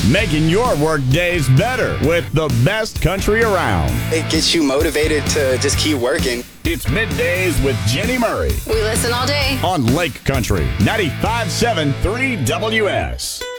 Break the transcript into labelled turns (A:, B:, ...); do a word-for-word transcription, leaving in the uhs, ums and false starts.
A: making your work days better with the best country around.
B: It gets you motivated to just keep working.
A: It's Middays with Jenny Murray
C: We listen all day.
A: on Lake Country ninety-five point seven three W S.